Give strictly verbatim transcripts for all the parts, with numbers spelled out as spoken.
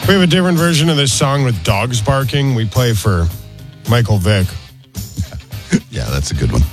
We have a different version of this song with dogs barking. We play for Michael Vick. Yeah, that's a good one.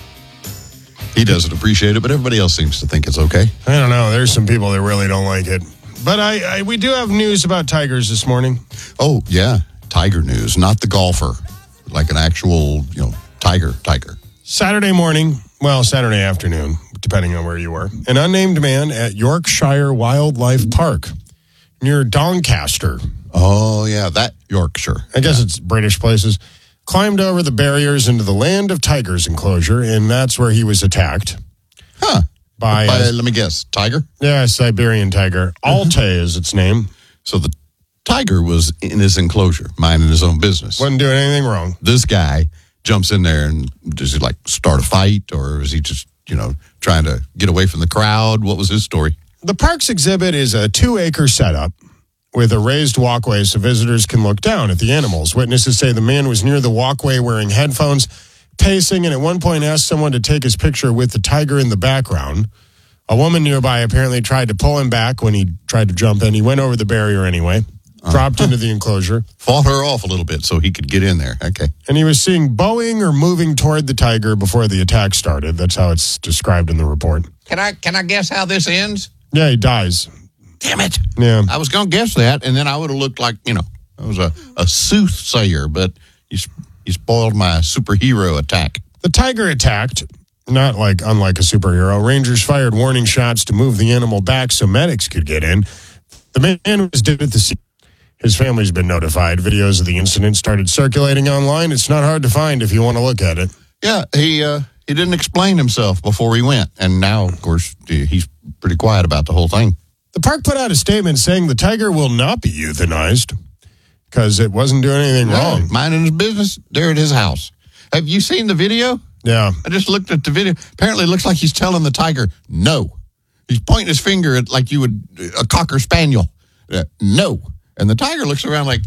He doesn't appreciate it, but everybody else seems to think it's okay. I don't know. There's some people that really don't like it. But I, I we do have news about tigers this morning. Oh, yeah. Tiger news, not the golfer. Like an actual, you know, tiger, tiger. Saturday morning, well, Saturday afternoon, depending on where you were, an unnamed man at Yorkshire Wildlife Park near Doncaster. Oh, yeah, that Yorkshire. I guess yeah. it's British places. Climbed over the barriers into the Land of Tigers enclosure, and that's where he was attacked. Huh. By, by a, let me guess, tiger? Yeah, Siberian tiger. Alte is its name. So the tiger was in his enclosure, minding his own business. Wasn't doing anything wrong. This guy jumps in there, and does he, like, start a fight, or is he just, you know, trying to get away from the crowd? What was his story? The park's exhibit is a two-acre setup with a raised walkway so visitors can look down at the animals. Witnesses say the man was near the walkway wearing headphones, pacing, and at one point asked someone to take his picture with the tiger in the background. A woman nearby apparently tried to pull him back when he tried to jump in. He went over the barrier anyway, uh, dropped into the enclosure. Fought her off a little bit so he could get in there. Okay. And he was seen bowing or moving toward the tiger before the attack started. That's how it's described in the report. Can I, can I guess how this ends? Yeah, he dies. Damn it. Yeah. I was going to guess that, and then I would have looked like, you know, I was a, a soothsayer, but you, you spoiled my superhero attack. The tiger attacked, not like unlike a superhero. Rangers fired warning shots to move the animal back so medics could get in. The man was dead at the scene. His family's been notified. Videos of the incident started circulating online. It's not hard to find if you want to look at it. Yeah, he uh, he didn't explain himself before he went, and now, of course, he's pretty quiet about the whole thing. The park put out a statement saying the tiger will not be euthanized because it wasn't doing anything no, wrong. Minding his business there at his house. Have you seen the video? Yeah. I just looked at the video. Apparently, it looks like he's telling the tiger, no. He's pointing his finger at like you would a cocker spaniel. Uh, no. And the tiger looks around like,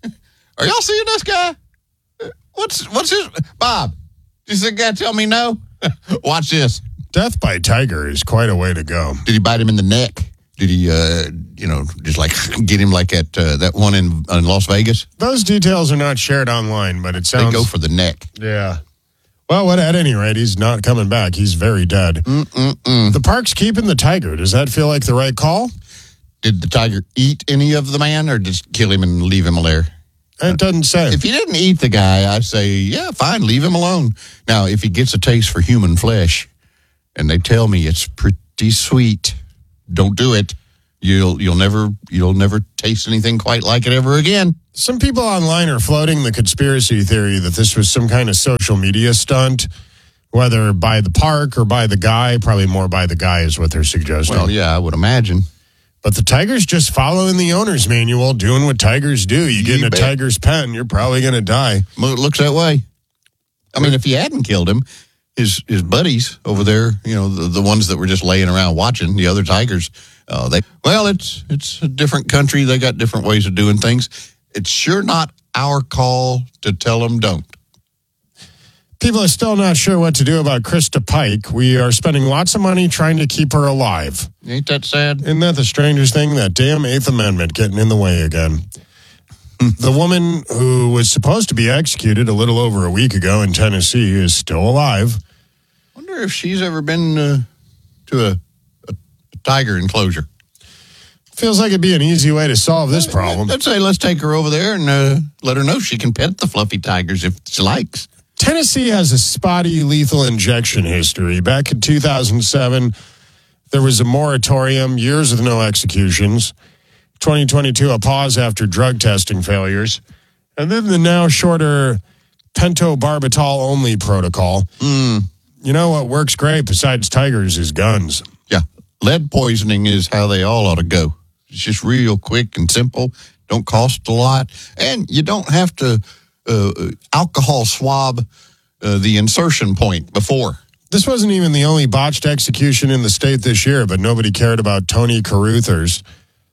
are y'all seeing this guy? What's what's his... Bob, does the guy tell me no? Watch this. Death by tiger is quite a way to go. Did he bite him in the neck? Did he, uh, you know, just like get him like at uh, that one in, in Las Vegas? Those details are not shared online, but it sounds... They go for the neck. Yeah. Well, what, at any rate, he's not coming back. He's very dead. Mm-mm-mm. The park's keeping the tiger. Does that feel like the right call? Did the tiger eat any of the man or just kill him and leave him there? It doesn't say. If he didn't eat the guy, I'd say, yeah, fine, leave him alone. Now, if he gets a taste for human flesh and they tell me it's pretty sweet, don't do it. You'll you'll never you'll never taste anything quite like it ever again. Some people online are floating the conspiracy theory that this was some kind of social media stunt, whether by the park or by the guy. Probably more by the guy is what they're suggesting. Well, yeah, I would imagine. But the tiger's just following the owner's manual, doing what tigers do. You get You in a bet. tiger's pen, you're probably going to die. Well, it looks that way. I mean, if he hadn't killed him, his his buddies over there, you know, the, the ones that were just laying around watching, the other tigers, uh, they well, it's it's a different country. They got different ways of doing things. It's sure not our call to tell them don't. People are still not sure what to do about Krista Pike. We are spending lots of money trying to keep her alive. Ain't that sad? Isn't that the strangest thing? That damn Eighth Amendment getting in the way again. The woman who was supposed to be executed a little over a week ago in Tennessee is still alive. Wonder if she's ever been uh, to a, a, a tiger enclosure. Feels like it'd be an easy way to solve this problem. I'd say let's take her over there and uh, let her know she can pet the fluffy tigers if she likes. Tennessee has a spotty lethal injection history. Back in two thousand seven, there was a moratorium, years with no executions. twenty twenty-two, a pause after drug testing failures. And then the now shorter pentobarbital only protocol. Mm. You know what works great besides tigers is guns. Yeah, lead poisoning is how they all ought to go. It's just real quick and simple. Don't cost a lot. And you don't have to uh, alcohol swab uh, the insertion point before. This wasn't even the only botched execution in the state this year, but nobody cared about Tony Caruthers.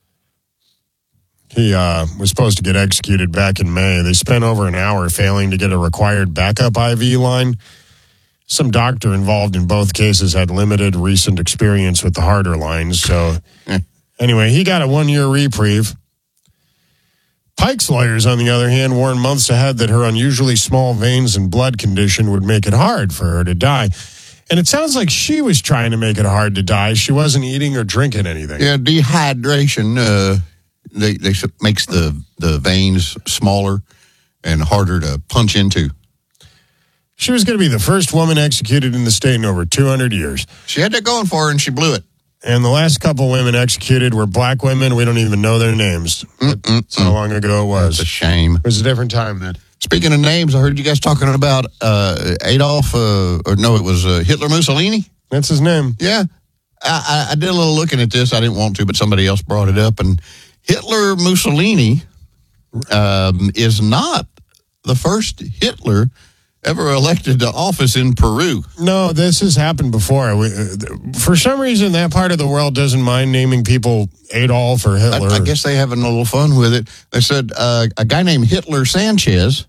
He uh, was supposed to get executed back in May. They spent over an hour failing to get a required backup I V line. Some doctor involved in both cases had limited recent experience with the harder lines. So anyway, he got a one-year reprieve. Pike's lawyers, on the other hand, warned months ahead that her unusually small veins and blood condition would make it hard for her to die. And it sounds like she was trying to make it hard to die. She wasn't eating or drinking anything. Yeah, dehydration uh, they, they makes the, the veins smaller and harder to punch into. She was going to be the first woman executed in the state in over two hundred years. She had that going for her, and she blew it. And the last couple women executed were black women. We don't even know their names. That's how long ago it was. It's a shame. It was a different time then. Speaking of names, I heard you guys talking about uh, Adolf, uh, or no, it was uh, Hitler Mussolini. That's his name. Yeah. I, I, I did a little looking at this. I didn't want to, but somebody else brought it up. And Hitler Mussolini um, is not the first Hitler ever elected to office in Peru. No, this has happened before. We, uh, for some reason, that part of the world doesn't mind naming people Adolf or Hitler. I, I guess they're having a little fun with it. They said uh, a guy named Hitler Sanchez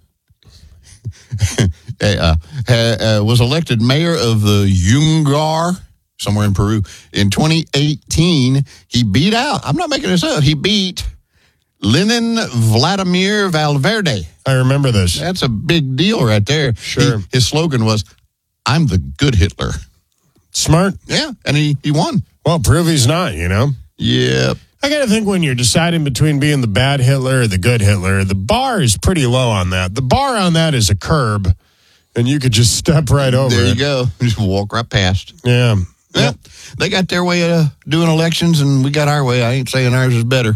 uh, uh, was elected mayor of the Yungar, somewhere in Peru, in twenty eighteen. He beat out, I'm not making this up, he beat Lenin Vladimir Valverde. I remember this. That's a big deal right there. Sure. He, his slogan was, "I'm the good Hitler." Smart. Yeah, and he, he won. Well, prove he's not, you know? Yep. I got to think when you're deciding between being the bad Hitler or the good Hitler, the bar is pretty low on that. The bar on that is a curb, and you could just step right over There you it. go. Just walk right past. Yeah. Well, they got their way of doing elections, and we got our way. I ain't saying ours is better.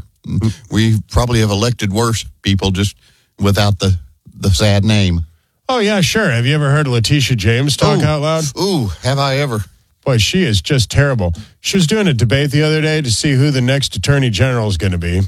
We probably have elected worse people just without the, the sad name. Oh, yeah, sure. Have you ever heard Letitia James talk Ooh. out loud? Ooh, have I ever. Boy, she is just terrible. She was doing a debate the other day to see who the next attorney general is going to be.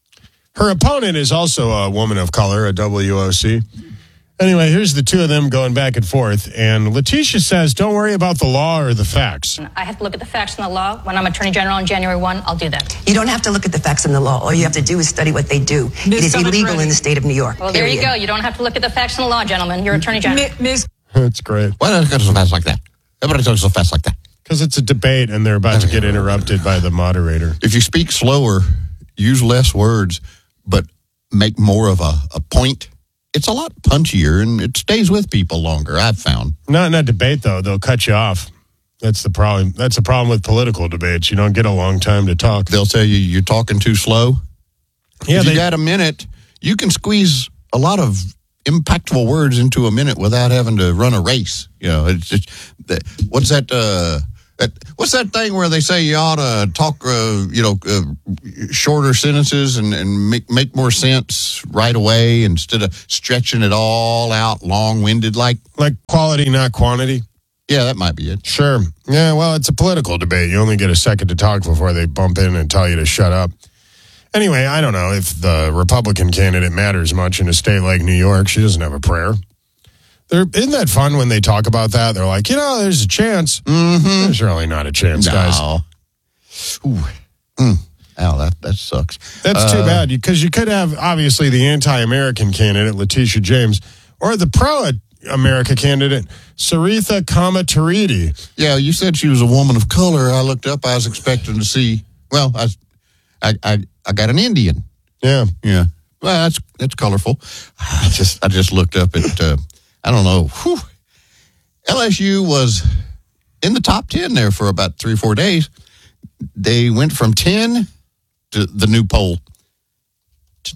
Her opponent is also a woman of color, a W O C. Anyway, here's the two of them going back and forth. And Letitia says, don't worry about the law or the facts. I have to look at the facts and the law. When I'm Attorney General on January first, I'll do that. You don't have to look at the facts and the law. All you have to do is study what they do. Miz It is Summit illegal Ready. in the state of New York. Well, there period. you go. You don't have to look at the facts and the law, gentlemen. You're Attorney General. Miz That's great. Why don't I go so fast like that? Everybody talks so fast like that. Because it's a debate and they're about to get interrupted by the moderator. If you speak slower, use less words, but make more of a, a point, it's a lot punchier and it stays with people longer, I've found. Not in a debate, though. They'll cut you off. That's the problem. That's the problem with political debates. You don't get a long time to talk. They'll tell you you're talking too slow. Yeah, if you they, got a minute, you can squeeze a lot of impactful words into a minute without having to run a race. You know, it's just, that, what's that, uh, that, what's that thing where they say you ought to talk, uh, you know, uh, shorter sentences and, and make, make more sense right away instead of stretching it all out long-winded like? like quality, not quantity. Yeah, that might be it. Sure. Yeah, well, it's a political debate. You only get a second to talk before they bump in and tell you to shut up. Anyway, I don't know if the Republican candidate matters much in a state like New York. She doesn't have a prayer. There, isn't that fun when they talk about that? They're like, you know, there's a chance. Mm-hmm. There's really not a chance, guys. No. Ooh. Mm. Ow, that, that sucks. That's Uh, too bad because you could have, obviously, the anti-American candidate, Letitia James, or the pro-America candidate, Saritha Kamataridi. Yeah, you said she was a woman of color. I looked up. I was expecting to see, well, I I, I, I got an Indian. Yeah. Yeah. Well, that's that's colorful. I just I just looked up at, uh, I don't know. Whew. L S U was in the top ten there for about three or four days. They went from ten to the new poll to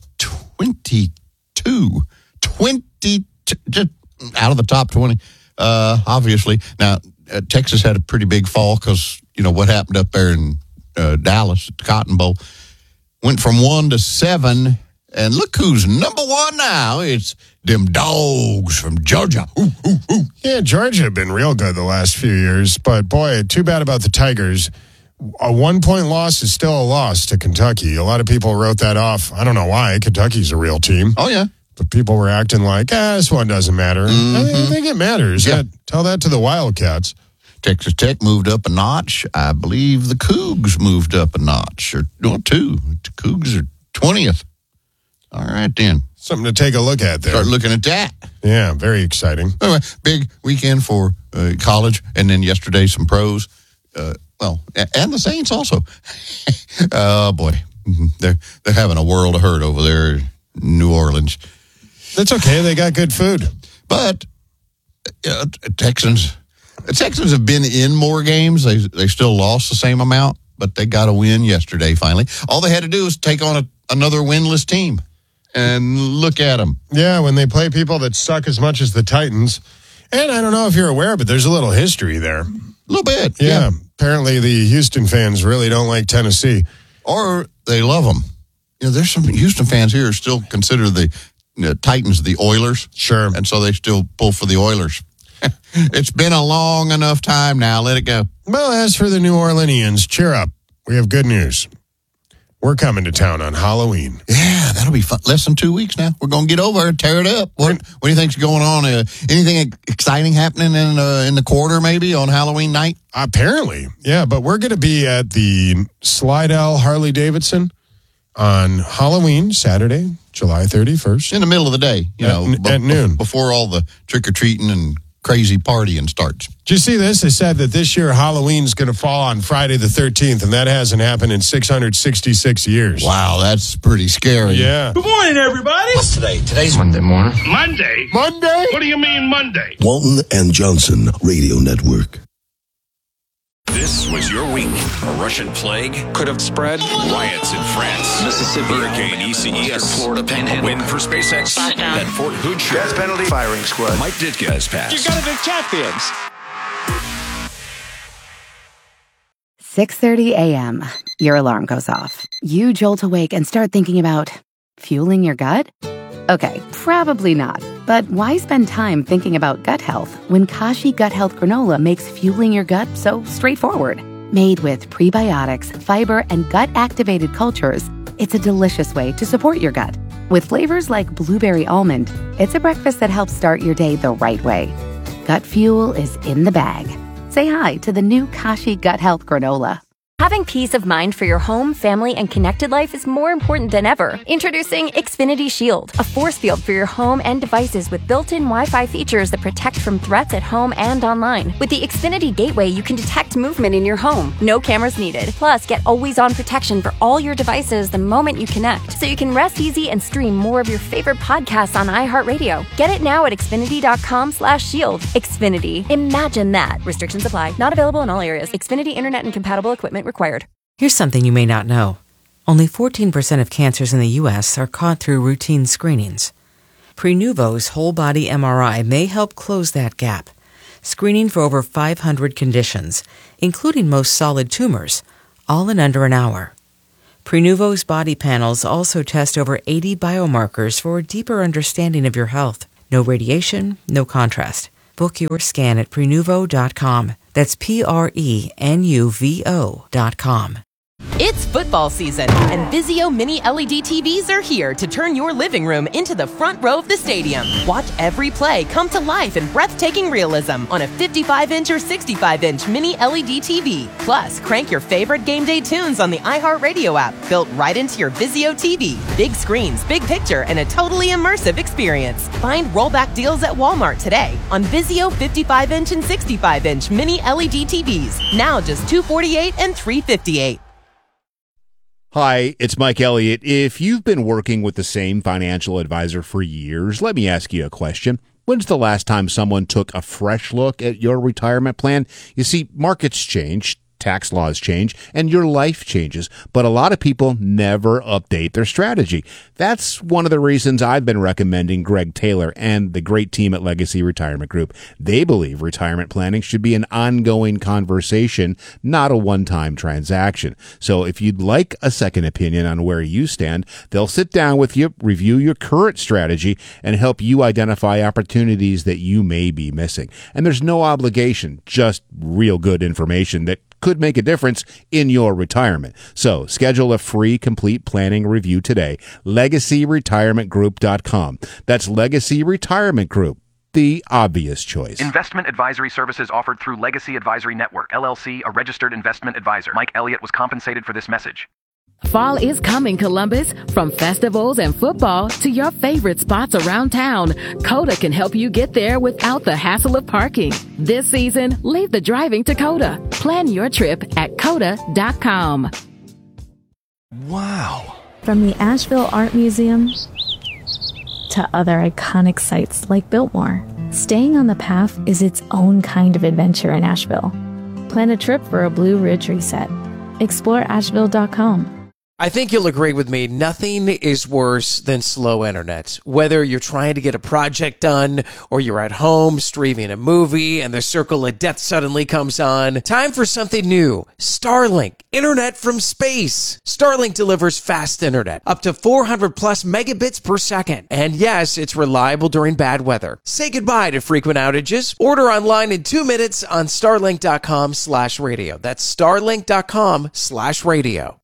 twenty-two. twenty-two, just out of the top twenty, uh, obviously. Now, uh, Texas had a pretty big fall because, you know, what happened up there in uh, Dallas at the Cotton Bowl. Went from one to seven, and look who's number one now. It's them dogs from Georgia. Ooh, ooh, ooh. Yeah, Georgia have been real good the last few years, but boy, too bad about the Tigers. A one-point loss is still a loss to Kentucky. A lot of people wrote that off. I don't know why. Kentucky's a real team. Oh, yeah. But people were acting like, ah, this one doesn't matter. Mm-hmm. I, think, I think it matters. Yeah. That, tell that to the Wildcats. Texas Tech moved up a notch. I believe the Cougs moved up a notch, or no, two. The Cougs are twentieth. All right, then. Something to take a look at there. Start looking at that. Yeah, very exciting. Anyway, big weekend for uh, college, and then yesterday some pros. Uh, well, and the Saints also. Oh, boy. They're they're having a world of hurt over there New Orleans. That's okay. They got good food. But uh, Texans, Texans have been in more games. They they still lost the same amount, but they got a win yesterday. Finally, all they had to do was take on a, another winless team, and look at them. Yeah, when they play people that suck as much as the Titans. And I don't know if you're aware, but there's a little history there. A little bit, yeah. yeah. Apparently, the Houston fans really don't like Tennessee, or they love them. You know, there's some Houston fans here who still consider the you know, Titans the Oilers. Sure. And so they still pull for the Oilers. It's been a long enough time now. Let it go. Well, as for the New Orleanians, cheer up. We have good news. We're coming to town on Halloween. Yeah, that'll be fun. Less than two weeks now. We're going to get over and tear it up. What, what do you think's going on? Uh, anything exciting happening in uh, in the quarter maybe on Halloween night? Apparently, yeah. But we're going to be at the Slidell Harley Davidson on Halloween, Saturday, July thirty-first. In the middle of the day, you at, know, n- b- at noon. Before all the trick-or-treating and crazy partying starts. Did you see this? They said that this year Halloween's going to fall on Friday the thirteenth, and that hasn't happened in six hundred sixty-six years. Wow, that's pretty scary. Yeah. Good morning, everybody. What's today? Today's Monday morning. Monday? Monday? What do you mean Monday? Walton and Johnson Radio Network. This was your week. A Russian plague could have spread. Riots in France. Mississippi. Hurricane E C E S. Florida Panhandle. Win for SpaceX. That Fort Hood show. Death penalty firing squad. Mike Ditka has passed. You gotta be champions. six thirty a.m. Your alarm goes off. You jolt awake and start thinking about fueling your gut? Okay, probably not. But why spend time thinking about gut health when Kashi Gut Health Granola makes fueling your gut so straightforward? Made with prebiotics, fiber, and gut-activated cultures, it's a delicious way to support your gut. With flavors like blueberry almond, it's a breakfast that helps start your day the right way. Gut fuel is in the bag. Say hi to the new Kashi Gut Health Granola. Having peace of mind for your home, family, and connected life is more important than ever. Introducing Xfinity Shield, a force field for your home and devices with built-in Wi-Fi features that protect from threats at home and online. With the Xfinity Gateway, you can detect movement in your home. No cameras needed. Plus, get always-on protection for all your devices the moment you connect, so you can rest easy and stream more of your favorite podcasts on iHeartRadio. Get it now at Xfinity.com slash shield. Xfinity. Imagine that. Restrictions apply. Not available in all areas. Xfinity Internet and compatible equipment required. Here's something you may not know. Only fourteen percent of cancers in the U S are caught through routine screenings. Prenuvo's whole-body M R I may help close that gap, screening for over five hundred conditions, including most solid tumors, all in under an hour. Prenuvo's body panels also test over eighty biomarkers for a deeper understanding of your health. No radiation, no contrast. Book your scan at Prenuvo dot com. That's P R E N U V O dot com. It's football season, and Vizio Mini L E D T Vs are here to turn your living room into the front row of the stadium. Watch every play come to life in breathtaking realism on a fifty-five inch or sixty-five inch Mini L E D T V. Plus, crank your favorite game day tunes on the iHeartRadio app, built right into your Vizio T V. Big screens, big picture, and a totally immersive experience. Find rollback deals at Walmart today on Vizio fifty-five inch and sixty-five inch Mini L E D T Vs. Now just two hundred forty-eight dollars and three hundred fifty-eight dollars. Hi, it's Mike Elliott. If you've been working with the same financial advisor for years, let me ask you a question. When's the last time someone took a fresh look at your retirement plan? You see, markets change, tax laws change, and your life changes, but a lot of people never update their strategy. That's one of the reasons I've been recommending Greg Taylor and the great team at Legacy Retirement Group. They believe retirement planning should be an ongoing conversation, not a one-time transaction. So if you'd like a second opinion on where you stand, they'll sit down with you, review your current strategy, and help you identify opportunities that you may be missing. And there's no obligation, just real good information that could make a difference in your retirement. So schedule a free complete planning review today. legacy retirement group dot com. That's Legacy Retirement Group, the obvious choice. Investment advisory services offered through Legacy Advisory Network, L L C, a registered investment advisor. Mike Elliott was compensated for this message. Fall is coming, Columbus. From festivals and football to your favorite spots around town, Coda can help you get there without the hassle of parking. This season, leave the driving to Coda. Plan your trip at coda dot com. Wow. From the Asheville Art Museum to other iconic sites like Biltmore. Staying on the path is its own kind of adventure in Asheville. Plan a trip for a Blue Ridge reset. Explore Asheville dot com. I think you'll agree with me, nothing is worse than slow internet. Whether you're trying to get a project done or you're at home streaming a movie and the circle of death suddenly comes on, time for something new. Starlink, internet from space. Starlink delivers fast internet, up to four hundred plus megabits per second. And yes, it's reliable during bad weather. Say goodbye to frequent outages. Order online in two minutes on starlink dot com slash radio. That's starlink dot com slash radio.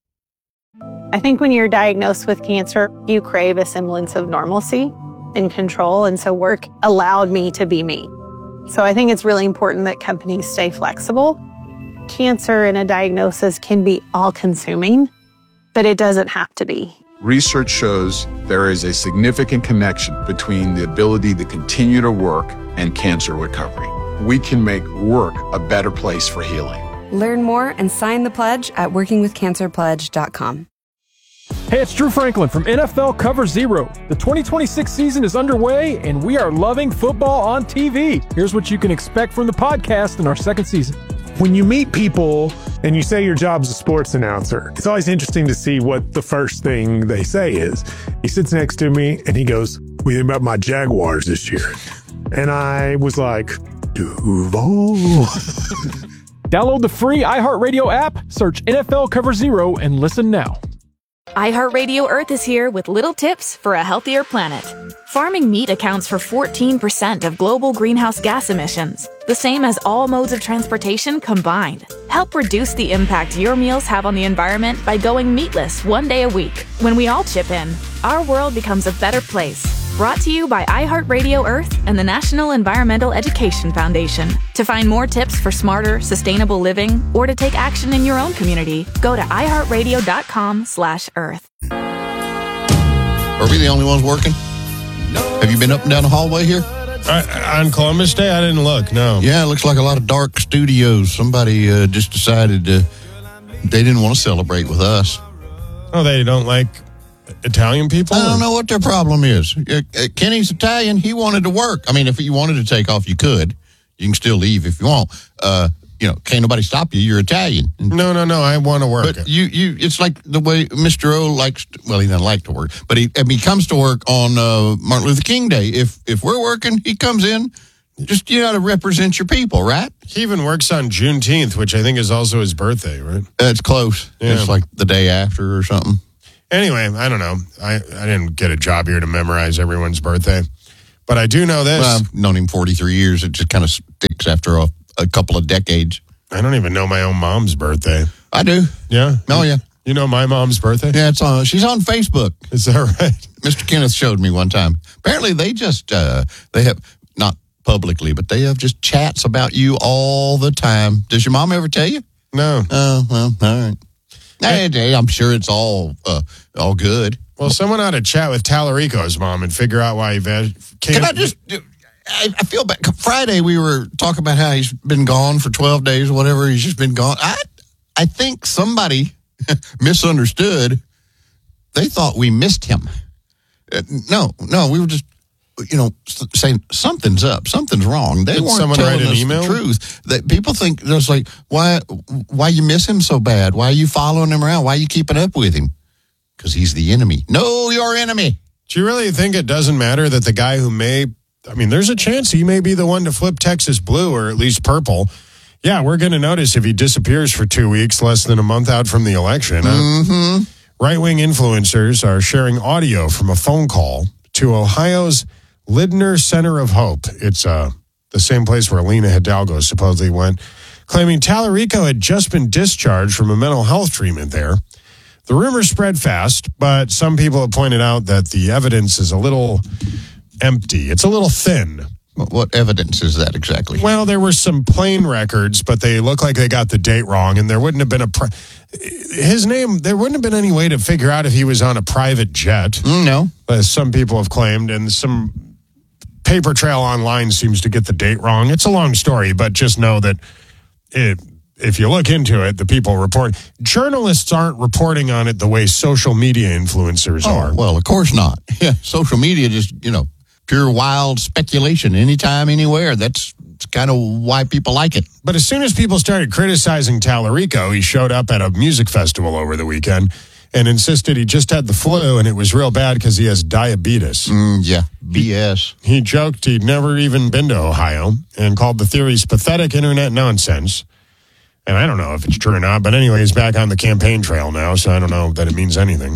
I think when you're diagnosed with cancer, you crave a semblance of normalcy and control. And so work allowed me to be me. So I think it's really important that companies stay flexible. Cancer and a diagnosis can be all-consuming, but it doesn't have to be. Research shows there is a significant connection between the ability to continue to work and cancer recovery. We can make work a better place for healing. Learn more and sign the pledge at working with cancer pledge dot com. Hey, it's Drew Franklin from N F L Cover Zero. The twenty twenty-six season is underway, and we are loving football on T V. Here's what you can expect from the podcast in our second season. When you meet people and you say your job's a sports announcer, it's always interesting to see what the first thing they say is. He sits next to me, and he goes, "What do you think about my Jaguars this year?" And I was like, Duval. Download the free iHeartRadio app, search N F L Cover Zero, and listen now. iHeartRadio Earth is here with little tips for a healthier planet. Farming meat accounts for fourteen percent of global greenhouse gas emissions, the same as all modes of transportation combined. Help reduce the impact your meals have on the environment by going meatless one day a week. When we all chip in, our world becomes a better place. Brought to you by iHeartRadio Earth and the National Environmental Education Foundation. To find more tips for smarter, sustainable living, or to take action in your own community, go to i heart radio dot com slash earth. Are we the only ones working? Have you been up and down the hallway here? Uh, on Columbus Day? I didn't look, no. Yeah, it looks like a lot of dark studios. Somebody uh, just decided to, they didn't want to celebrate with us. Oh, they don't like Italian people? I don't know what their problem is. Uh, uh, Kenny's Italian. He wanted to work. I mean, if you wanted to take off, you could. You can still leave if you want. Uh, you know, can't nobody stop you. You're Italian. No, no, no. I want to work. But you, you, it's like the way Mister O likes. To, well, he doesn't like to work, but he, I mean, he comes to work on uh, Martin Luther King Day. If if we're working, he comes in. Just you got to represent your people, right? He even works on Juneteenth, which I think is also his birthday, right? That's close. Yeah. It's like the day after or something. Anyway, I don't know. I, I didn't get a job here to memorize everyone's birthday. But I do know this. Well, I've known him forty-three years. It just kind of sticks after a, a couple of decades. I don't even know my own mom's birthday. I do. Yeah? Oh, yeah. You know my mom's birthday? Yeah, it's on. She's on Facebook. Is that right? Mister Kenneth showed me one time. Apparently, they just, uh, they have, not publicly, but they have just chats about you all the time. Does your mom ever tell you? No. Oh, well, all right. Hey, I'm sure it's all uh, all good. Well, someone ought to chat with Tallarico's mom and figure out why he can't. Can I just? I, I feel bad. Friday we were talking about how he's been gone for twelve days or whatever. He's just been gone. I I think somebody misunderstood. They thought we missed him. Uh, no, no, we were just. You know, saying something's up, something's wrong. They Did weren't someone telling write an us email? the truth. That people think there's like, why, why you miss him so bad? Why are you following him around? Why are you keeping up with him? Because he's the enemy. No, your enemy. Do you really think it doesn't matter that the guy who may, I mean, there's a chance he may be the one to flip Texas blue or at least purple. Yeah, we're going to notice if he disappears for two weeks, less than a month out from the election. Mm-hmm. Uh, right-wing influencers are sharing audio from a phone call to Ohio's Lidner Center of Hope. It's uh, the same place where Lena Hidalgo supposedly went, claiming Tallarico had just been discharged from a mental health treatment there. The rumor spread fast, but some people have pointed out that the evidence is a little empty. It's a little thin. What evidence is that exactly? Well, there were some plane records, but they look like they got the date wrong, and there wouldn't have been a... Pri- his name, there wouldn't have been any way to figure out if he was on a private jet. Mm, no. As some people have claimed, and some paper trail online seems to get the date wrong. It's a long story, but just know that it if you look into it, the people report. Journalists aren't reporting on it the way social media influencers Oh, are. well, of course not. Yeah, social media just, you know, pure wild speculation anytime, anywhere. That's kind of why people like it. But as soon as people started criticizing Tallarico, he showed up at a music festival over the weekend and insisted he just had the flu and it was real bad because he has diabetes. Mm, yeah, B S. He, he joked he'd never even been to Ohio and called the theories pathetic internet nonsense. And I don't know if it's true or not, but anyway, he's back on the campaign trail now, so I don't know that it means anything.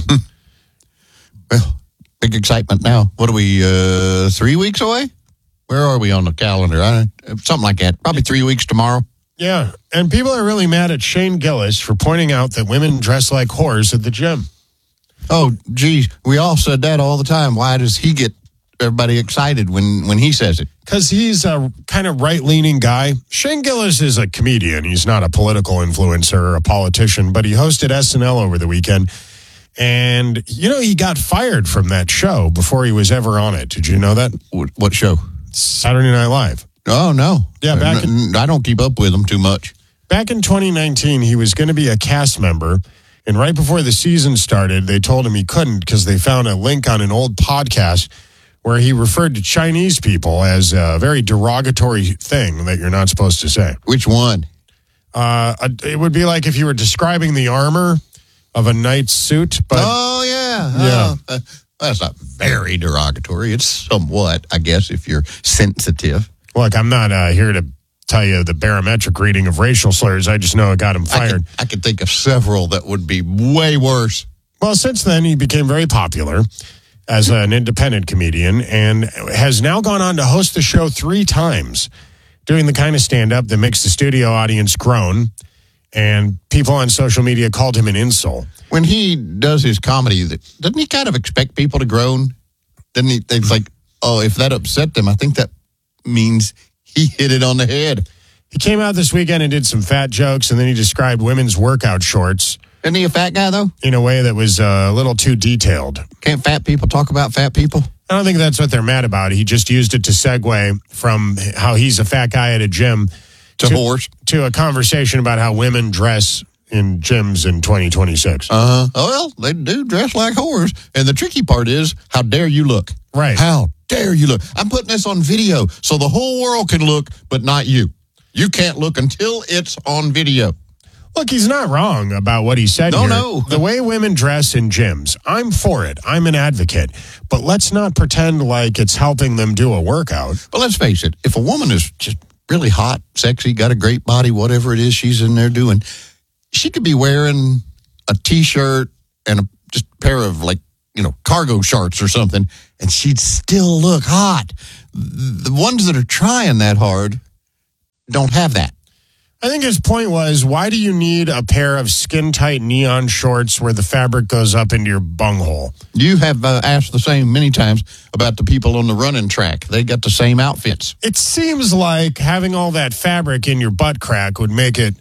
Well, big excitement now. What are we, uh, three weeks away? Where are we on the calendar? I, something like that. Probably three weeks tomorrow. Yeah, and people are really mad at Shane Gillis for pointing out that women dress like whores at the gym. Oh, geez, we all said that all the time. Why does he get everybody excited when, when he says it? Because he's a kind of right-leaning guy. Shane Gillis is a comedian. He's not a political influencer or a politician, but he hosted S N L over the weekend. And, you know, he got fired from that show before he was ever on it. Did you know that? What show? Saturday Night Live. Oh, no. Yeah, back in, I don't keep up with him too much. Back in twenty nineteen, he was going to be a cast member. And right before the season started, they told him he couldn't because they found a link on an old podcast where he referred to Chinese people as a very derogatory thing that you're not supposed to say. Which one? Uh, it would be like if you were describing the armor of a knight's suit. But oh, yeah. Yeah. Uh, that's not very derogatory. It's somewhat, I guess, if you're sensitive. Look, I'm not uh, here to tell you the barometric reading of racial slurs. I just know it got him fired. I could, I could think of several that would be way worse. Well, since then, he became very popular as an independent comedian and has now gone on to host the show three times, doing the kind of stand-up that makes the studio audience groan, and people on social media called him an insult. When he does his comedy, doesn't he kind of expect people to groan? Doesn't he? It's like, oh, if that upset them, I think that means he hit it on the head. He came out this weekend and did some fat jokes, and then he described women's workout shorts. Isn't he a fat guy, though? In a way that was uh, a little too detailed. Can't fat people talk about fat people? I don't think that's what they're mad about. He just used it to segue from how he's a fat guy at a gym to, to horse to a conversation about how women dress in gyms in twenty twenty-six. Uh-huh. Oh, well, they do dress like whores. And the tricky part is, how dare you look? Right. How dare you look? I'm putting this on video so the whole world can look, but not you. You can't look until it's on video. Look, he's not wrong about what he said no, here. No, The way women dress in gyms, I'm for it. I'm an advocate. But let's not pretend like it's helping them do a workout. But let's face it, if a woman is just really hot, sexy, got a great body, whatever it is she's in there doing, she could be wearing a T-shirt and a just pair of, like, you know, cargo shorts or something, and she'd still look hot. The ones that are trying that hard don't have that. I think his point was, why do you need a pair of skin-tight neon shorts where the fabric goes up into your bunghole? You have uh, asked the same many times about the people on the running track. They got the same outfits. It seems like having all that fabric in your butt crack would make it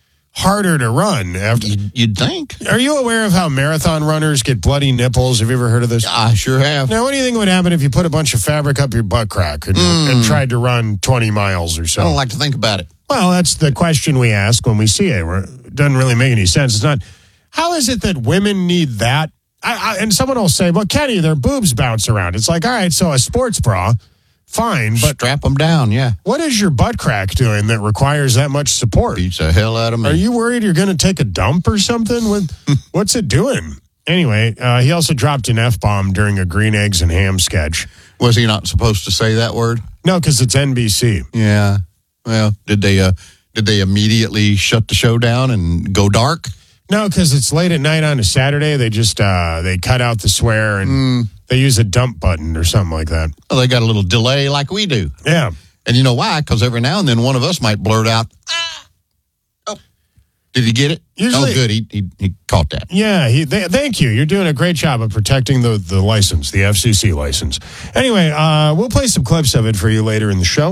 harder to run. After. You'd, you'd think. Are you aware of how marathon runners get bloody nipples? Have you ever heard of this? I sure have. Now, what do you think would happen if you put a bunch of fabric up your butt crack and, mm. and tried to run twenty miles or so? I don't like to think about it. Well, that's the question we ask when we see it. It doesn't really make any sense. It's not, how is it that women need that? I, I, and someone will say, well, Kenny, their boobs bounce around. It's like, all right, so a sports bra, fine, but strap them down, yeah. What is your butt crack doing that requires that much support? Beats the hell out of me. Are you worried you're going to take a dump or something? What, what's it doing? Anyway, uh, he also dropped an F-bomb during a green eggs and ham sketch. Was he not supposed to say that word? No, because it's N B C. Yeah. Well, did they uh, did they immediately shut the show down and go dark? No, because it's late at night on a Saturday. They just uh, they cut out the swear and mm. they use a dump button or something like that. Well, they got a little delay like we do. Yeah. And you know why? Because every now and then one of us might blurt out, ah! Oh, did he get it? Usually, oh, good. He, he he caught that. Yeah. He, th- thank you. You're doing a great job of protecting the, the license, the F C C license. Anyway, uh, we'll play some clips of it for you later in the show.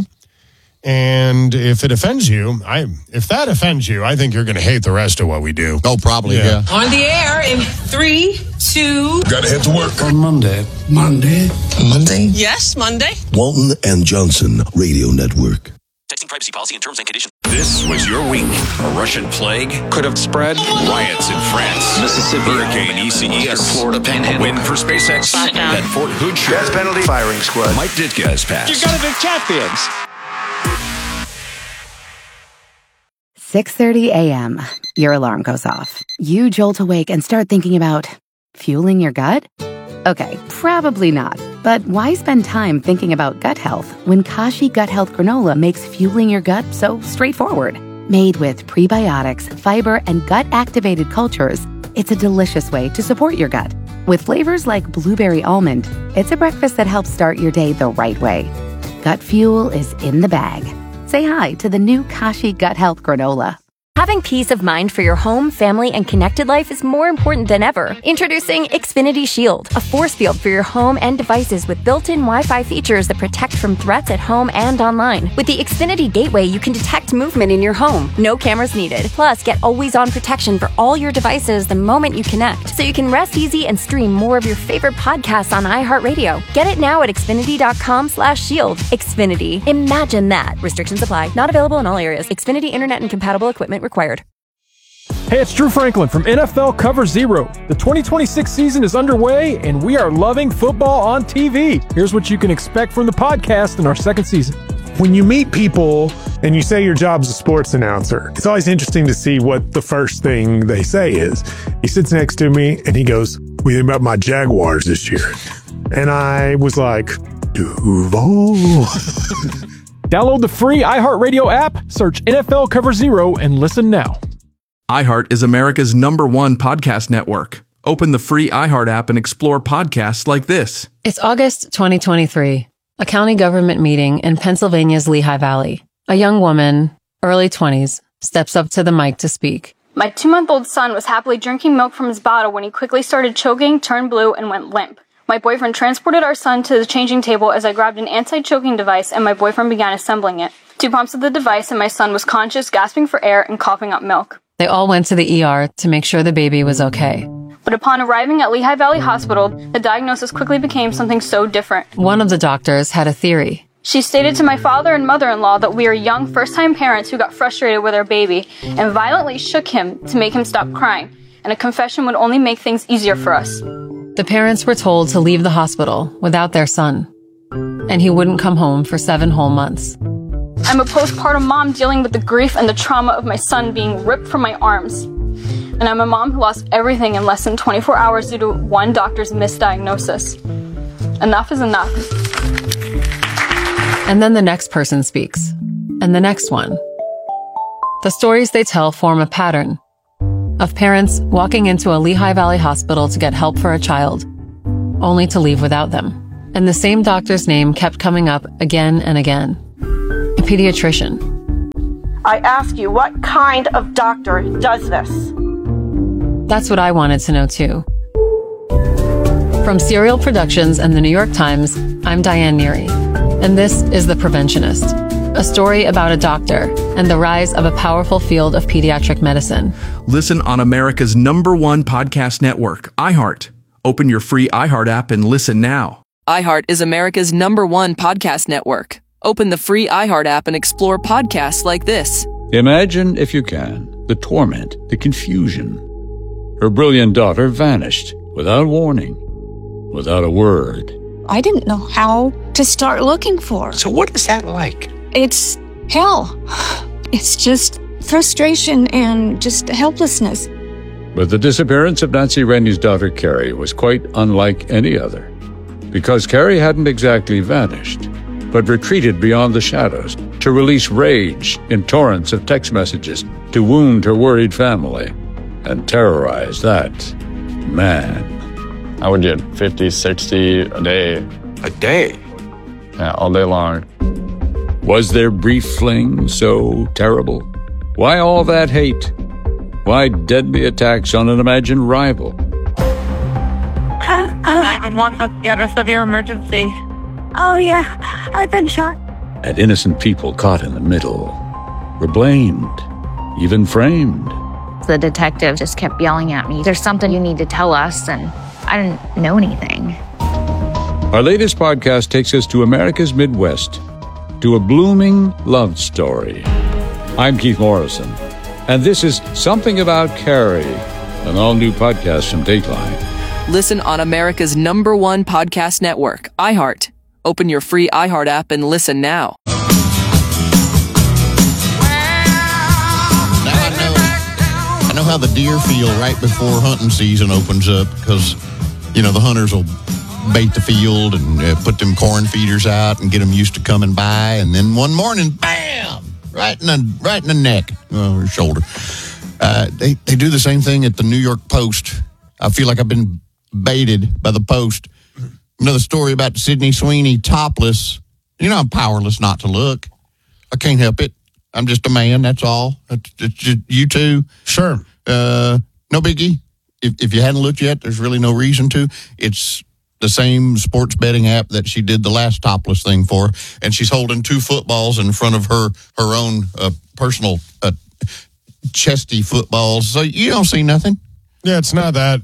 And if it offends you, I if that offends you, I think you're going to hate the rest of what we do. Oh, probably, yeah. yeah. On the air in three, two... Gotta head to work. On Monday. Monday? Monday? Yes, Monday. Walton and Johnson Radio Network. Texting privacy policy and terms and conditions. This was your week. A Russian plague could have spread. Riots in France. Mississippi. Hurricane E C E S. Florida Panhandle. Win for SpaceX. That Fort Hood show. Death penalty. Firing squad. Mike Ditka has passed. You're going to be champions. six thirty a.m. Your alarm goes off. You jolt awake and start thinking about fueling your gut? Okay, probably not. But why spend time thinking about gut health when Kashi Gut Health Granola makes fueling your gut so straightforward? Made with prebiotics, fiber, and gut-activated cultures, it's a delicious way to support your gut. With flavors like blueberry almond, it's a breakfast that helps start your day the right way. Gut fuel is in the bag. Say hi to the new Kashi Gut Health Granola. Having peace of mind for your home, family, and connected life is more important than ever. Introducing Xfinity Shield, a force field for your home and devices with built-in Wi-Fi features that protect from threats at home and online. With the Xfinity Gateway, you can detect movement in your home. No cameras needed. Plus, get always-on protection for all your devices the moment you connect, so you can rest easy and stream more of your favorite podcasts on iHeartRadio. Get it now at Xfinity.com slash shield. Xfinity. Imagine that. Restrictions apply. Not available in all areas. Xfinity Internet and compatible equipment required. Hey, it's Drew Franklin from N F L Cover Zero. The twenty twenty-six season is underway, and we are loving football on T V. Here's what you can expect from the podcast in our second season. When you meet people and you say your job's a sports announcer, it's always interesting to see what the first thing they say is. He sits next to me and he goes, "What do you think about my Jaguars this year?" And I was like, Duval. Download the free iHeartRadio app, search N F L Cover Zero, and listen now. iHeart is America's number one podcast network. Open the free iHeart app and explore podcasts like this. It's August twenty twenty-three, a county government meeting in Pennsylvania's Lehigh Valley. A young woman, early twenties, steps up to the mic to speak. My two-month-old son was happily drinking milk from his bottle when he quickly started choking, turned blue, and went limp. My boyfriend transported our son to the changing table as I grabbed an anti-choking device and my boyfriend began assembling it. Two pumps of the device and my son was conscious, gasping for air, and coughing up milk. They all went to the E R to make sure the baby was okay. But upon arriving at Lehigh Valley Hospital, the diagnosis quickly became something so different. One of the doctors had a theory. She stated to my father and mother-in-law that we are young first-time parents who got frustrated with our baby and violently shook him to make him stop crying, and a confession would only make things easier for us. The parents were told to leave the hospital without their son, and he wouldn't come home for seven whole months. I'm a postpartum mom dealing with the grief and the trauma of my son being ripped from my arms. And I'm a mom who lost everything in less than twenty-four hours due to one doctor's misdiagnosis. Enough is enough. And then the next person speaks, and the next one. The stories they tell form a pattern of parents walking into a Lehigh Valley hospital to get help for a child, only to leave without them. And the same doctor's name kept coming up again and again. A pediatrician. I ask you, what kind of doctor does this? That's what I wanted to know too. From Serial Productions and the New York Times, I'm Diane Neary, and this is The Preventionist, a story about a doctor and the rise of a powerful field of pediatric medicine. Listen on America's number one podcast network, iHeart. Open your free iHeart app and listen now. iHeart is America's number one podcast network. Open the free iHeart app and explore podcasts like this. Imagine, if you can, the torment, the confusion. Her brilliant daughter vanished without warning, without a word. I didn't know how to start looking for her. So what is that like? It's hell. It's just frustration and just helplessness. But the disappearance of Nancy Rennie's daughter, Carrie, was quite unlike any other. Because Carrie hadn't exactly vanished, but retreated beyond the shadows to release rage in torrents of text messages to wound her worried family and terrorize that man. I would get fifty, sixty a day. A day? Yeah, all day long. Was their brief fling so terrible? Why all that hate? Why deadly attacks on an imagined rival? nine one one, let's get a severe emergency. Oh, yeah, I've been shot. And innocent people caught in the middle were blamed, even framed. The detective just kept yelling at me, "There's something you need to tell us," and I didn't know anything. Our latest podcast takes us to America's Midwest, to a blooming love story. I'm Keith Morrison, and this is Something About Carrie, an all-new podcast from Dateline. Listen on America's number one podcast network, iHeart. Open your free iHeart app and listen now. I know how the deer feel right before hunting season opens up because, you know, the hunters will bait the field and uh, put them corn feeders out and get them used to coming by. And then one morning, bam, right in the, right in the neck uh, or shoulder. Uh, they, they do the same thing at the New York Post. I feel like I've been baited by the Post. Another story about Sydney Sweeney topless. You know, I'm powerless not to look. I can't help it. I'm just a man, that's all. It's, it's just you two. Sure. Uh, no biggie. If, if you hadn't looked yet, there's really no reason to. It's the same sports betting app that she did the last topless thing for, and she's holding two footballs in front of her her own uh, personal uh, chesty footballs. So you don't see nothing. Yeah, it's not that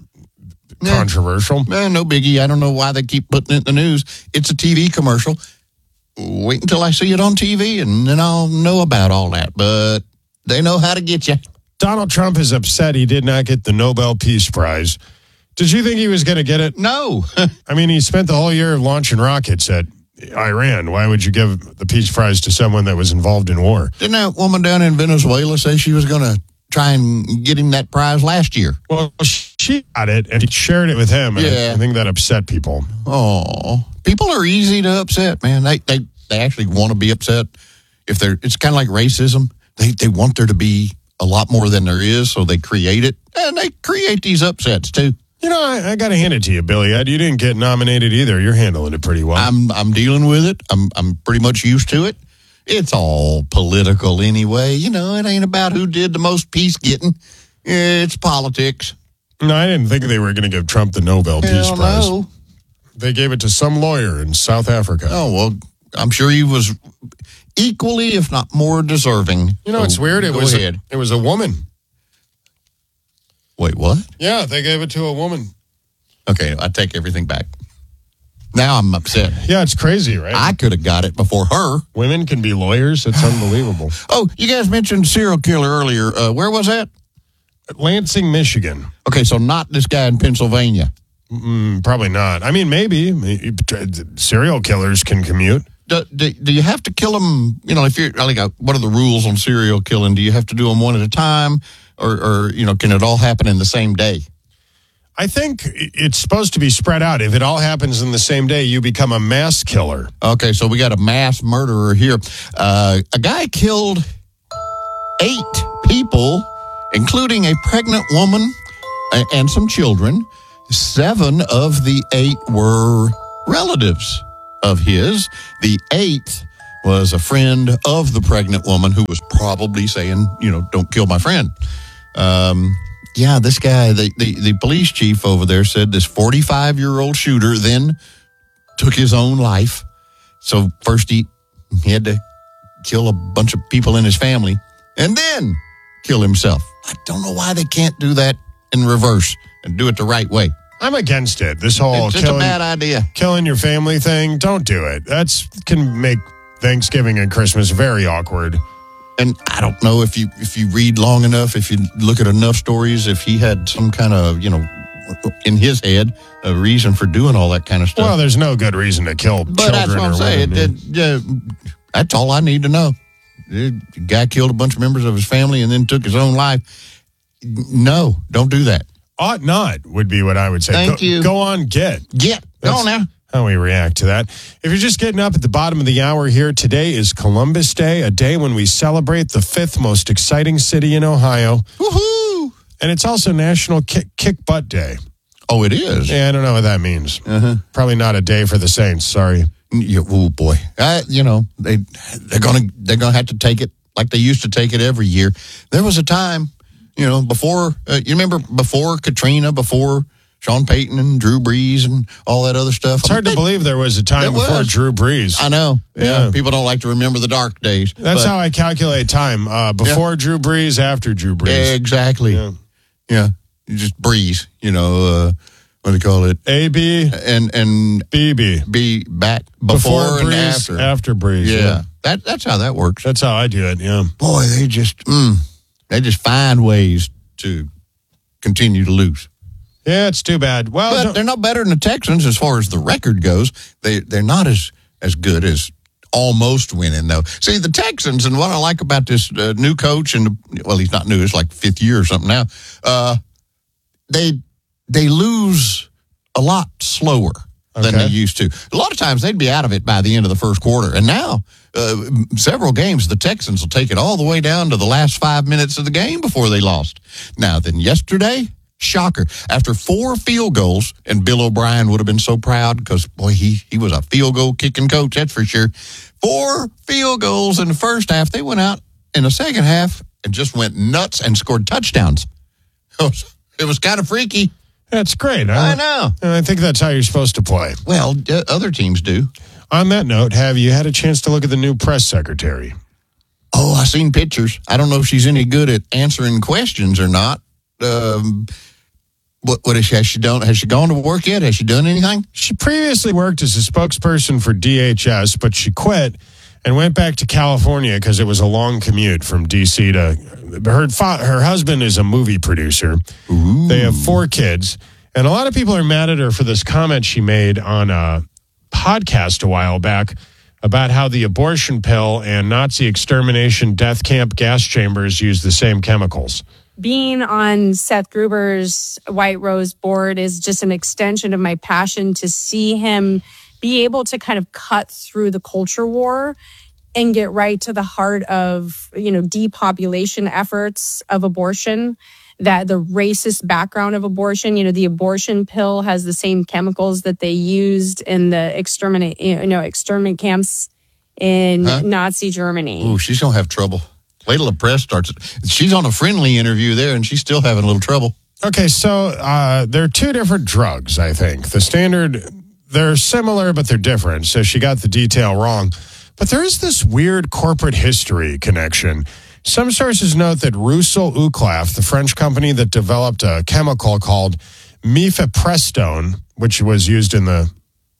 yeah. controversial. Eh, no biggie. I don't know why they keep putting it in the news. It's a T V commercial. Wait until I see it on T V, and then I'll know about all that. But they know how to get you. Donald Trump is upset he did not get the Nobel Peace Prize. Did you think he was going to get it? No. I mean, he spent the whole year launching rockets at Iran. Why would you give the Peace Prize to someone that was involved in war? Didn't that woman down in Venezuela say she was going to try and get him that prize last year? Well, she got it, and he shared it with him. And Yeah. I think that upset people. Oh, people are easy to upset, man. They they they actually want to be upset. If they're, it's kind of like racism. They they want there to be a lot more than there is, so they create it, and they create these upsets too. You know, I, I got to hand it to you, Billy. You didn't get nominated either. You're handling it pretty well. I'm I'm dealing with it. I'm I'm pretty much used to it. It's all political anyway. You know, it ain't about who did the most peace getting. It's politics. No, I didn't think they were going to give Trump the Nobel Peace Hell Prize. no. They gave it to some lawyer in South Africa. Oh, well, I'm sure he was equally, if not more, deserving. You know, So it's weird. It go was ahead. a, it was a woman. Wait, what? Yeah, they gave it to a woman. Okay, I take everything back. Now I'm upset. Yeah, it's crazy, right? I could have got it before her. Women can be lawyers. It's unbelievable. Oh, you guys mentioned serial killer earlier. Uh, where was that? Lansing, Michigan. Okay, so not this guy in Pennsylvania. Mm, probably not. I mean, maybe. Maybe serial killers can commute. Do, do, do you have to kill them? You know, if you're like, a, what are the rules on serial killing? Do you have to do them one at a time, or, or you know, can it all happen in the same day? I think it's supposed to be spread out. If it all happens in the same day, you become a mass killer. Okay, so we got a mass murderer here. Uh, a guy killed eight people, including a pregnant woman and some children. Seven of the eight were relatives of his. The eighth was a friend of the pregnant woman who was probably saying, you know, don't kill my friend. Um, yeah, this guy, the, the, the police chief over there said this forty-five-year-old shooter then took his own life. So first he, he had to kill a bunch of people in his family and then kill himself. I don't know why they can't do that in reverse and do it the right way. I'm against it. This whole It's just killing, a bad idea. killing your family thing, don't do it. That's can make Thanksgiving and Christmas very awkward. And I don't know if you if you read long enough, if you look at enough stories, if he had some kind of, you know, in his head, a reason for doing all that kind of stuff. Well, there's no good reason to kill but children that's what I'm or saying. women. It, uh, that's all I need to know. The guy killed a bunch of members of his family and then took his own life. No, don't do that. Ought not would be what I would say. Thank go, you. Go on, get. Get. Go on now. How we react to that. If you're just getting up at the bottom of the hour here, today is Columbus Day, a day when we celebrate the fifth most exciting city in Ohio. Woohoo! And it's also National Kick, Kick Butt Day. Oh, it is? Yeah, I don't know what that means. Uh-huh. Probably not a day for the Saints. Sorry. Yeah, oh boy, uh, you know they they're gonna they're gonna have to take it like they used to take it every year. There was a time, you know, before uh, you remember before Katrina, before Sean Payton and Drew Brees and all that other stuff. It's hard to believe there was a time There before was. Drew Brees. I know. Yeah. Yeah. People don't like to remember the dark days. That's but- how I calculate time. Uh, before Drew Brees, after Drew Brees. Exactly. Yeah. Yeah. You just Breeze. You know. Uh, what do you call it? A B and and B B. B back before, Before and Brees, after. after Brees. Yeah. Yeah. That that's how that works. That's how I do it. Yeah. Boy, they just mm, they just find ways to continue to lose. Yeah, it's too bad. Well, but they're not better than the Texans as far as the record goes. They they're not as as good as almost winning though. See, the Texans, and what I like about this uh, new coach, and well, he's not new; it's like fifth year or something now. Uh, they they lose a lot slower than Okay. they used to. A lot of times they'd be out of it by the end of the first quarter, and now uh, several games the Texans will take it all the way down to the last five minutes of the game before they lost. Now, then yesterday, shocker, after four field goals, and Bill O'Brien would have been so proud because, boy, he, he was a field goal kicking coach, that's for sure. Four field goals in the first half. They went out in the second half and just went nuts and scored touchdowns. It was, it was kind of freaky. That's great. I know. And I think that's how you're supposed to play. Well, uh, other teams do. On that note, have you had a chance to look at the new press secretary? Oh, I seen pictures. I don't know if she's any good at answering questions or not. Um, what what is she, has she done? Has she gone to work yet? Has she done anything? She previously worked as a spokesperson for D H S, but she quit and went back to California because it was a long commute from D C to her. Fa- her husband is a movie producer. Ooh. They have four kids, and a lot of people are mad at her for this comment she made on a podcast a while back about how the abortion pill and Nazi extermination death camp gas chambers use the same chemicals. Being on Seth Gruber's White Rose board is just an extension of my passion to see him be able to kind of cut through the culture war and get right to the heart of, you know, depopulation efforts of abortion, that the racist background of abortion, you know, the abortion pill has the same chemicals that they used in the exterminate, you know, exterminate camps in Huh? Nazi Germany. Ooh, she's going to have trouble. Wait till the press starts. She's on a friendly interview there, and she's still having a little trouble. Okay, so uh, there are two different drugs, I think. The standard, they're similar, but they're different. So she got the detail wrong. But there is this weird corporate history connection. Some sources note that Roussel Uclaf, the French company that developed a chemical called mifepristone, which was used in the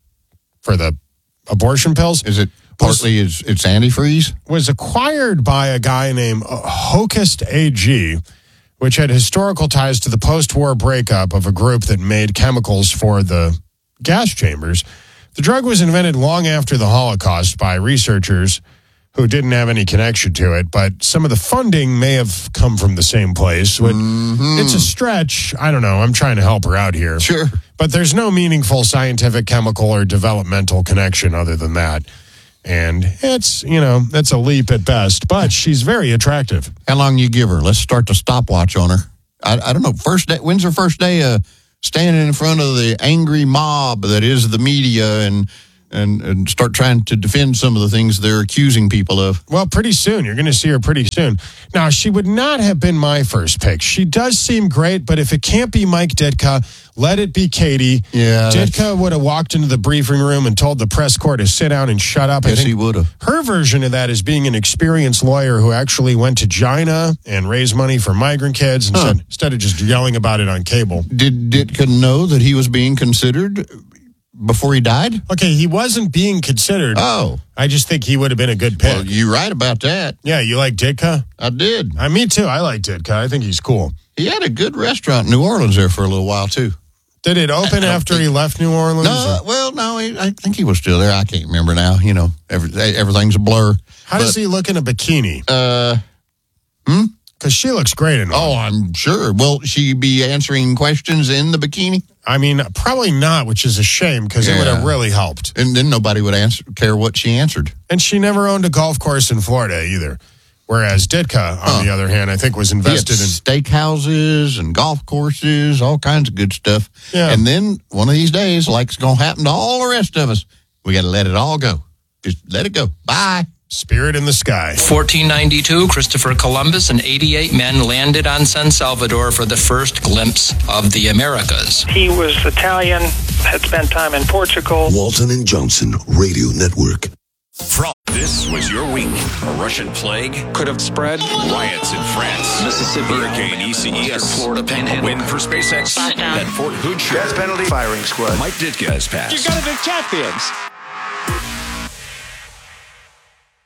for the abortion pills. Is it partly it's, it's antifreeze? Was acquired by a guy named Hokist A G, which had historical ties to the post-war breakup of a group that made chemicals for the gas chambers. The drug was invented long after the Holocaust by researchers who didn't have any connection to it, but some of the funding may have come from the same place. Mm-hmm. It's a stretch. I don't know. I'm trying to help her out here. Sure. But there's no meaningful scientific, chemical, or developmental connection other than that. And it's, you know, that's a leap at best, but she's very attractive. How long you give her? Let's start the stopwatch on her. I, I don't know. First day, when's her first day uh, standing in front of the angry mob that is the media and and and start trying to defend some of the things they're accusing people of? Well, pretty soon. You're going to see her pretty soon. Now, she would not have been my first pick. She does seem great, but if it can't be Mike Ditka, let it be Katie. Yeah. Ditka would have walked into the briefing room and told the press corps to sit down and shut up. Yes, I think he would have. Her version of that is being an experienced lawyer who actually went to China and raised money for migrant kids instead, Huh. instead of just yelling about it on cable. Did Ditka know that he was being considered before he died? Okay, he wasn't being considered. Oh. I just think he would have been a good pick. Well, you're right about that. Yeah, you like Ditka? I did. Uh, me too. I like Ditka. I think he's cool. He had a good restaurant in New Orleans there for a little while, too. Did it open after he left New Orleans? No, well, no, he, I think he was still there. I can't remember now. You know, every, everything's a blur. How But, does he look in a bikini? Uh, hmm? Because she looks great in one. Oh, I'm sure. Will she be answering questions in the bikini? I mean, probably not, which is a shame because it would have Yeah. really helped. And then nobody would answer, care what she answered. And she never owned a golf course in Florida either. Whereas Ditka, on Huh. the other hand, I think was He had invested in. steakhouses and golf courses, all kinds of good stuff. Yeah. And then one of these days, like it's going to happen to all the rest of us, we got to let it all go. Just let it go. Bye. Spirit in the sky. fourteen ninety-two, Christopher Columbus and eighty-eight men landed on San Salvador for the first glimpse of the Americas. He was Italian, had spent time in Portugal. Walton and Johnson Radio Network. From this was your week. A Russian plague could have spread. Riots in France. Mississippi. Hurricane E C E S. Florida Panhandle. Win for SpaceX. That Fort Hood. Death penalty. Firing squad. Mike Ditka has passed. You gotta be champions.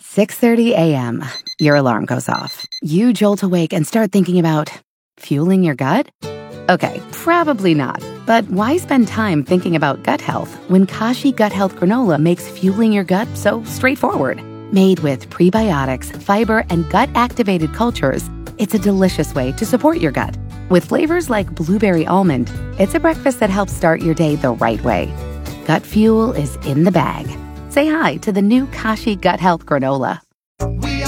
six thirty a.m. Your alarm goes off. You jolt awake and start thinking about fueling your gut? Okay, probably not. But why spend time thinking about gut health when Kashi Gut Health Granola makes fueling your gut so straightforward? Made with prebiotics, fiber, and gut-activated cultures, it's a delicious way to support your gut. With flavors like blueberry almond, it's a breakfast that helps start your day the right way. Gut fuel is in the bag. Say hi to the new Kashi Gut Health Granola.